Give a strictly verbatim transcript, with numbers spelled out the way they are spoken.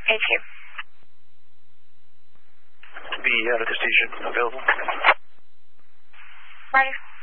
Thank you. Be out of the station available. Ready.